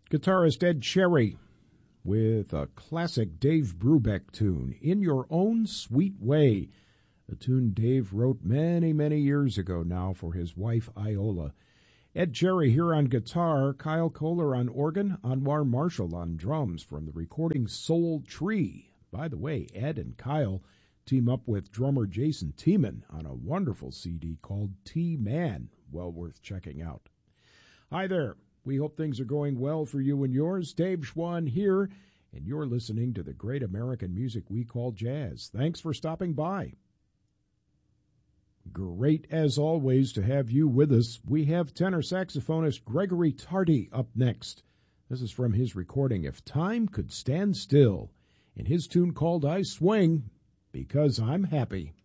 Guitarist Ed Cherry with a classic Dave Brubeck tune, In Your Own Sweet Way, a tune Dave wrote many, many years ago now for his wife Iola. Ed Cherry here on guitar, Kyle Kohler on organ, Anwar Marshall on drums from the recording Soul Tree. By the way, Ed and Kyle team up with drummer Jason Tiemann on a wonderful CD called T-Man, well worth checking out. Hi there. We hope things are going well for you and yours. Dave Schwann here, and you're listening to the great American music we call jazz. Thanks for stopping by. Great, as always, to have you with us. We have tenor saxophonist Gregory Tardy up next. This is from his recording, If Time Could Stand Still, and his tune called I Swing Because I'm Happy.